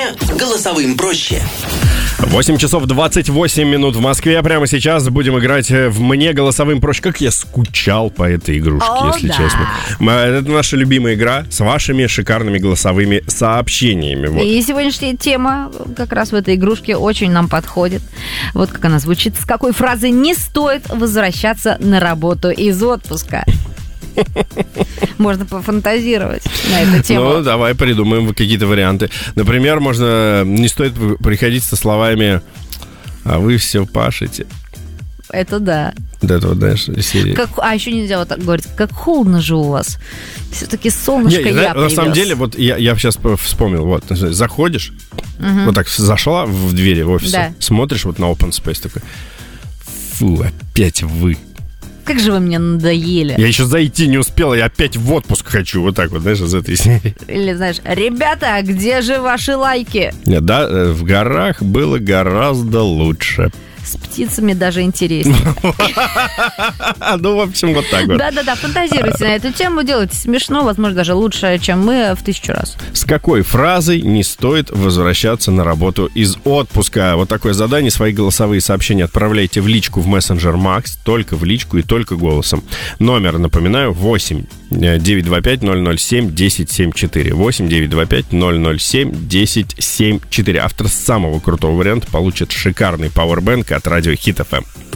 «Мне голосовым проще». 8 часов 28 минут в Москве. Прямо сейчас будем играть в «Мне голосовым проще». Как я скучал по этой игрушке, если честно. Это наша любимая игра с вашими шикарными голосовыми сообщениями. Вот. И сегодняшняя тема как раз в этой игрушке очень нам подходит. Вот как она звучит. С какой фразой не стоит возвращаться на работу из отпуска? Можно пофантазировать на эту тему. Ну, давай придумаем какие-то варианты. Например, не стоит приходить со словами «А вы все пашете». Это да. Вот это вот, знаешь, серии. А еще нельзя вот так говорить, как холодно же у вас. Все-таки солнышко я привез. На самом деле, вот я сейчас вспомнил, вот, заходишь, вот так зашла в двери в офисе, смотришь вот на open space такой, фу, опять вы. Как же вы мне надоели. Я еще зайти не успела, я опять в отпуск хочу. Вот так вот, знаешь, из этой серии. Или, знаешь, ребята, а где же ваши лайки? Нет, да, в горах было гораздо лучше. С птицами даже интереснее. Ну, в общем, вот так вот. Да-да-да, фантазируйте на эту тему, делайте смешно, возможно, даже лучше, чем мы в 1000 раз. С какой фразой не стоит возвращаться на работу из отпуска? Вот такое задание. Свои голосовые сообщения отправляйте в личку в мессенджер Макс, только в личку и только голосом. Номер, напоминаю, 8 925 007 1074. 8 925 007 1074. Автор самого крутого варианта получит шикарный пауэрбэнк от радио Хит FM.